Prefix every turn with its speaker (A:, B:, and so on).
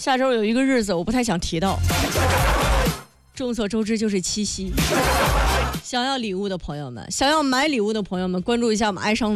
A: 下周有一个日子我不太想提到，众所周知就是七夕。想要礼物的朋友们，想要买礼物的朋友们，关注一下我们爱上